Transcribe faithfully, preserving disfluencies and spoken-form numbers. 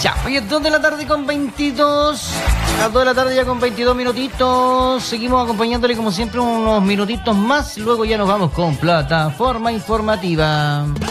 Ya, oye, dos de la tarde con veintidós. A las dos de la tarde ya con veintidós minutitos. Seguimos acompañándole como siempre unos minutitos más. Luego ya nos vamos con plataforma informativa.